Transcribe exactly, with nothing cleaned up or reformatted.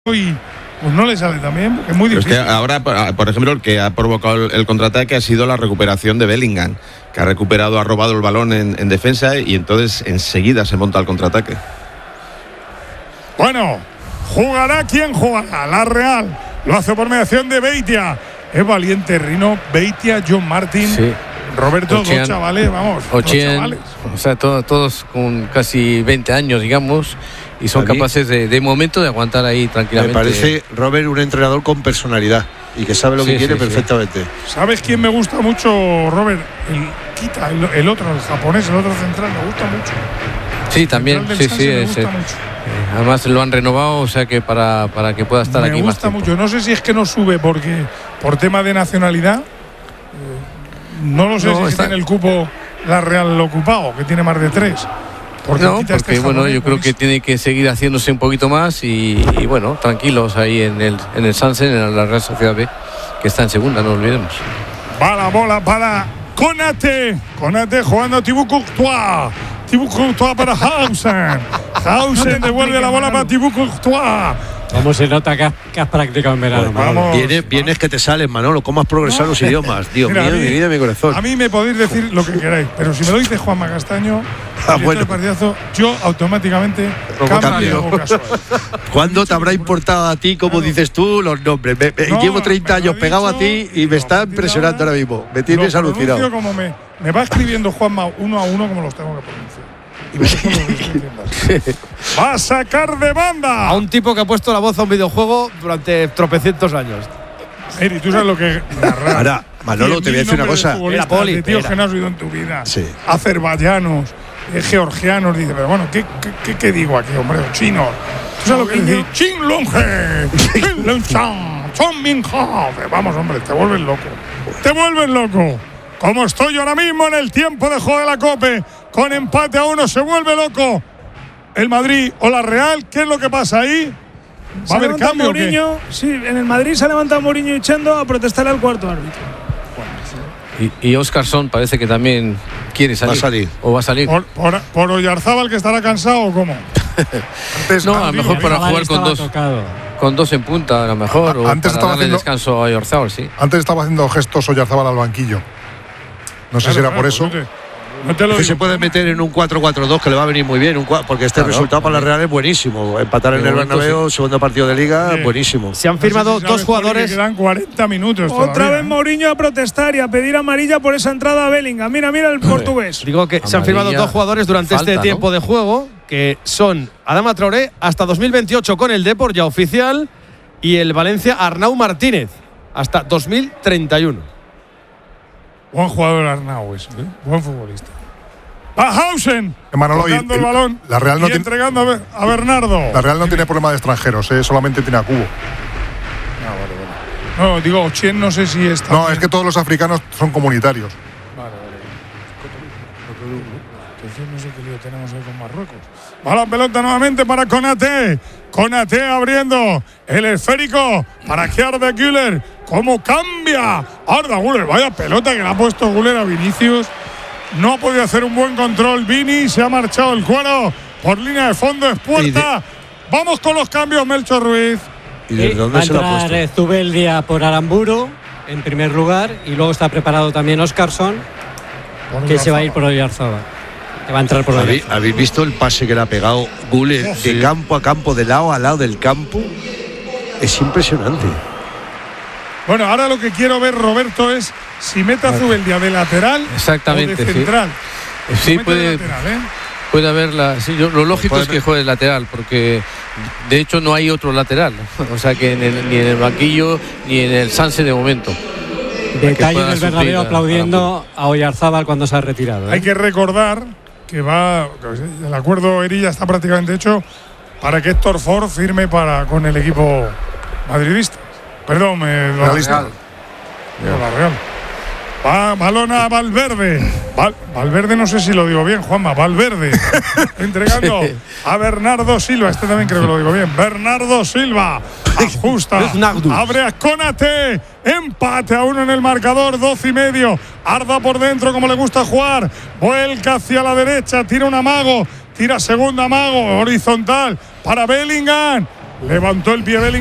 y pues no le sale también, porque es muy difícil. Es que ahora, por ejemplo, el que ha provocado el contraataque ha sido la recuperación de Bellingham, que ha recuperado, ha robado el balón en, en defensa y entonces enseguida se monta el contraataque. Bueno, jugará quien jugará, la Real, lo hace por mediación de Beitia. Es valiente Rino, Beitia, John Martin, sí. Roberto, Ochian, dos chavales, vamos, Ochian, dos chavales. O sea, todo, todos con casi veinte años, digamos, y son capaces de, de momento de aguantar ahí tranquilamente. Me parece, Robert, un entrenador con personalidad y que sabe lo sí, que quiere sí, perfectamente. Sí. ¿Sabes quién me gusta mucho, Robert? El Kita, el, el otro, el japonés, el otro central, me gusta mucho. Sí, también, sí, sí. Ese, además lo han renovado, o sea que para, para que pueda estar me aquí más tiempo. Me gusta mucho, no sé si es que no sube porque por tema de nacionalidad. No lo sé no, si está en el cupo la Real ocupado, que tiene más de tres. Porque no, porque este bueno, yo creo que tiene que seguir haciéndose un poquito más y, y bueno, tranquilos ahí en el en el Sansen, en la Real Sociedad B, que está en segunda, no olvidemos. Va la bola para Konate, Konate jugando a Thibaut Courtois, Thibaut Courtois para Hausen, Hausen devuelve la bola para Thibaut Courtois. ¿Cómo se nota que has, que has practicado en verano? Pues vamos, vienes, vienes que te salen, Manolo. ¿Cómo has progresado no. los idiomas? Dios Mira, mío, mí, mi vida, mi corazón. A mí me podéis decir lo que queráis, pero si me lo dice Juanma Castaño, ah, bueno. el partidazo, yo automáticamente cambio. ¿Cuándo te habrá importado a ti, como claro. dices tú, los nombres? Me, me, no, llevo treinta años pegado a ti y me está impresionando ahora mismo. Me tienes alucinado. Como me, me va escribiendo Juanma uno a uno como los tengo que pronunciar. Va a sacar de banda a un tipo que ha puesto la voz a un videojuego durante tropecientos años. Eri, tú sabes lo que ahora, Manolo, te voy a decir una cosa. Era poli, de tíos que no has oído en tu vida. Sí. Azerbaiyanos, eh, georgianos, dice, pero bueno, ¿qué, qué, qué, qué digo aquí, hombre? Chinos. ¿Tú sabes lo que dice? Chin Longe, Chin Longchan, Chon Min Ha. Vamos, hombre, te vuelves loco. Te vuelves loco. Como estoy ahora mismo en el tiempo de juego de la Cope, con empate a uno, se vuelve loco el Madrid o la Real. ¿Qué es lo que pasa ahí? ¿Va a haber cambio Mourinho, sí, en el Madrid se ha levantado Mourinho echando a protestar al cuarto árbitro. Y, y Óscarson parece que también quiere salir. Va a salir. O va a salir. ¿Por, por, por Oyarzábal, que estará cansado o cómo? Antes, no, a lo mejor para jugar con dos, con dos en punta, a lo mejor. O antes para darle haciendo, descanso a Oyarzábal, sí. Antes estaba haciendo gestos Oyarzábal al banquillo. No sé claro, si era claro, por eso. No te, no te lo que se puede meter en un cuatro cuatro dos que le va a venir muy bien, un, porque este claro, resultado para la Real es buenísimo. Empatar en el Bernabéu, sí. segundo partido de Liga, sí. buenísimo. Se han firmado no sé si dos jugadores. Que quedan cuarenta minutos. Otra todavía, vez Mourinho a protestar y a pedir amarilla por esa entrada a Bellingham. Mira, mira el portugués. Digo que amarilla, se han firmado dos jugadores durante falta, este tiempo ¿no? de juego, que son Adama Traoré hasta dos mil veintiocho con el Depor ya oficial y el Valencia Arnau Martínez hasta dos mil treinta y uno. Buen jugador Arnau, ese, ¿eh? Buen futbolista. Bauhausen Manolo, tocando el, el balón la Real no y tiene, entregando a Bernardo. La Real no tiene problema de extranjeros, ¿eh? Solamente tiene a Cubo. Ah, vale, vale. No, digo, Ochien no sé si está. No, bien. Es que todos los africanos son comunitarios. Vale, vale. Entonces no sé qué lío tenemos ahí con Marruecos. Va la pelota nuevamente para Konate. Konate abriendo el esférico para que Arda Güler. ¿Cómo cambia? Arda Güler, vaya pelota que le ha puesto Güler a Vinicius. No ha podido hacer un buen control Vini, se ha marchado el cuero por línea de fondo, es puerta. De... Vamos con los cambios, Melchor Ruiz. ¿Y de dónde va se lo ha puesto? Zubeldia por Aramburu en primer lugar y luego está preparado también Óscarson, que se va a ir por Oyarzábal. Que va a entrar por ¿Habéis, ¿Habéis visto el pase que le ha pegado Güler oh, sí. de campo a campo, de lado a lado del campo? Es impresionante. Bueno, ahora lo que quiero ver, Roberto, es si mete a Zubeldia de lateral Exactamente, o de central. Sí, sí puede, lateral, ¿eh? puede haberla. Sí, yo, lo lógico es que juegue lateral, porque de hecho no hay otro lateral. O sea que en el, ni en el banquillo ni en el Sanse de momento. Detalle del Bernabéu aplaudiendo a, a Oyarzábal cuando se ha retirado. ¿eh? Hay que recordar que va, el acuerdo Erilla está prácticamente hecho para que Héctor Ford firme para con el equipo madridista. Perdón, eh, la Real. No, la Real. Va, balón a Valverde. Val, Valverde, no sé si lo digo bien, Juanma. Valverde. Entregando sí. a Bernardo Silva. Este también creo que lo digo bien. Bernardo Silva. Ajusta. Abre a Konate. Empate a uno en el marcador. Doce y medio. Arda por dentro como le gusta jugar. Vuelca hacia la derecha. Tira un amago. Tira segunda amago. Horizontal para Bellingham. Levantó el pie Bellingham.